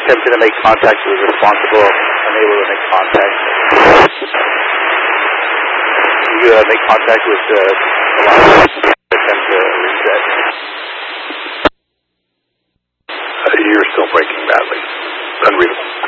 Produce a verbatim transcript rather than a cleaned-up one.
attempting to make contact with responsible, unable to make contact. You uh, make contact with the uh, attempt to reset. Uh, you're still breaking badly. Unreadable.